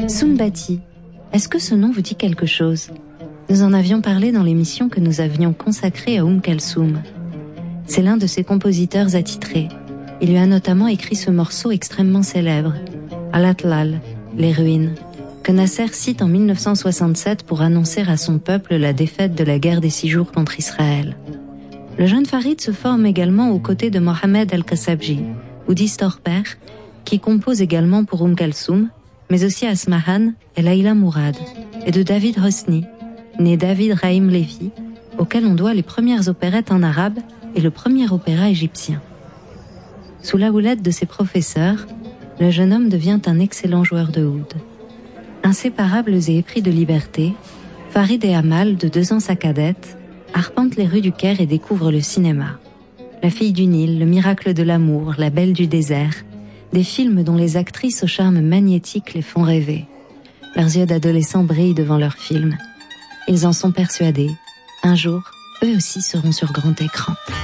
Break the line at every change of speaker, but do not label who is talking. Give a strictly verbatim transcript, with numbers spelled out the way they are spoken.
Soumbati, est-ce que ce nom vous dit quelque chose? Nous en avions parlé dans l'émission que nous avions consacrée à Oum Kalsoum. C'est l'un de ses compositeurs attitrés. Il lui a notamment écrit ce morceau extrêmement célèbre, Al-Atlal, les ruines, que Nasser cite en mille neuf cent soixante-sept pour annoncer à son peuple la défaite de la guerre des six jours contre Israël. Le jeune Farid se forme également aux côtés de Mohamed Al-Kassabji, Oudi Storper, qui compose également pour Oum Kalsoum, mais aussi Asmahan et Laïla Mourad, et de David Hosni, né David Rahim Levi, auquel on doit les premières opérettes en arabe et le premier opéra égyptien. Sous la houlette de ses professeurs, le jeune homme devient un excellent joueur de oud. Inséparables et épris de liberté, Farid et Amal, de deux ans sa cadette, arpentent les rues du Caire et découvrent le cinéma. La fille du Nil, Le miracle de l'amour, La belle du désert, des films dont les actrices au charme magnétique les font rêver. Leurs yeux d'adolescents brillent devant leurs films. Ils en sont persuadés. Un jour, eux aussi seront sur grand écran.